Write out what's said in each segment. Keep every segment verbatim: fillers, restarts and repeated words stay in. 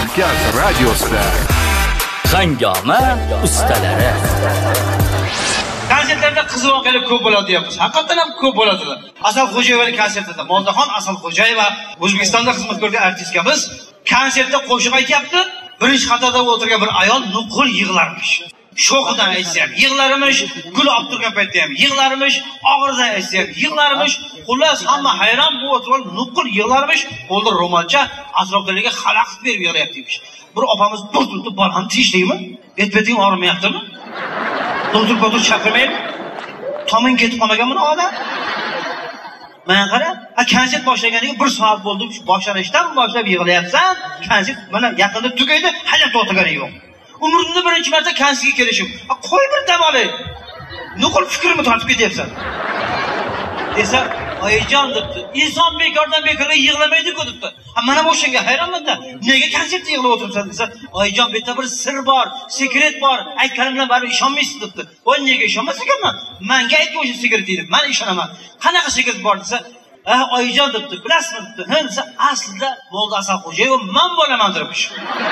Markaz radiosida Hangoma ustalari. Konsertlarda qiz voqealar ko'p bo'ladi deyapmiz. Haqiqatan ham ko'p bo'ladilar. Asal Xo'jayeva konsertida Moldaxon Asal Xo'jayeva O'zbekistonda xizmat ko'rgan artistkamiz konsertda qo'shiq aytyapti. Birinchi xatada o'tirgan bir ayol nuqul yig'larmish. Sho'xidan aytsa, yig'larimish, gul olib turgan paytda ham yig'larimish, og'ridan aytsa, yig'larimish, xullas hamma hayron bo'lib o'tirib, nuqul yig'larimish, qo'lda ro'molcha atrofdagi xalaqit berib yig'layaptimish. Bir opamiz turtib borgan tishdingmi? Bet-beting og'rimayaptimi? Do'ldir-botir chaqirmayib, tomin ketib qolmaganmi odam? Men qara, ha konsert boshlaganiga bir soat bo'ldi, boshlanishdan boshlab yig'layapsan, konsert mana yaqinda tugaydi, hayot o'tgani yo'q. Umrimda birinchi marta konsertga kelishim. Qo'y bir dam olay. Nuqul fikrimni tortib ketyapsan. Desa, "Oyijon" debdi. "Inson bekordan bekorga yig'lamaydi-ku" debdi. Ha mana bu shunga hayronman-da. Nega konsertda yig'lab o'tiribsan desa, "Oyijon, bu yerda bir sir bor, sekret bor. Aytganimdan bari ishonmaysiz" debdi. "Voy, nega ishonmas ekanman? Menga aytgan o'sha sekretni deb. Men ishonaman. Qanaqa sekret bor desa, "Ah, Oyijon" debdi. "Bilasizmi?" debdi. "Ha" desa, "Aslida Molda Asal Xo'jayeva men bo'laman" debmiş.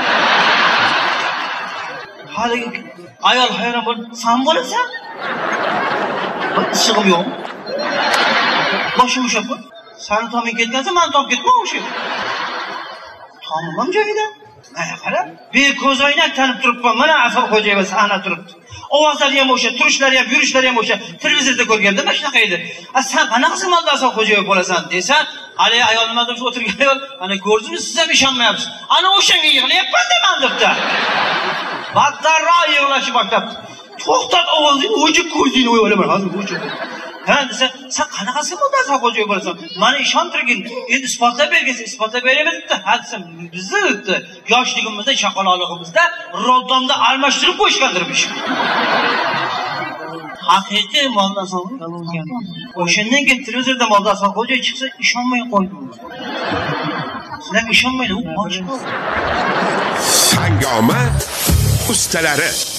Hali ayol hayron bo'lib, "Sen bo'lasan?" Ishig'im yo'q. Boshim ushab, "Seni tomin ketgansa, men tom ketmam o'sha." Tomim joyida. Mana qara, beko'z oynak tanib turibman. Mana Asal Xo'jayeva sahna turibdi. Ovozlari ham o'sha, turishlari ham, yurishlari ham o'sha. Televizorda ko'rganda mana shunaqa edi. "A sen qanaqa Molda Asal Xo'jayeva bo'lasan?" desa, hali ayol nima deb o'tirgan ayol, "Ana ko'rdingmi, siz ham ishonmayapsiz. Ana o'shanga yig'layapman deman" debdi. Battarroq yig'lashni boshlabdi. "To'xtat ovozingni, o'chib ko'zingni o'ylayman, hozir o'chib." Ha desa, "Sen qanaqasi Molda Asal Xo'jayeva bo'lasan? Meni ishontirgin, endi isbotlab bergin, isbotlab beraman" debdi. Ha desam, "Bizni debdi, yoshligimizda, chaqaloqligimizda roddomda almashtirib qo'yishgandirmish." Haqiqiy Molda Asal bo'lgan. O'shandan keyin televizorda Molda Asal Xo'jayeva chiqsa, ishonmay qo'ydim. Sizlar ishonmaydi, u boshqa. Hangoma ustalari.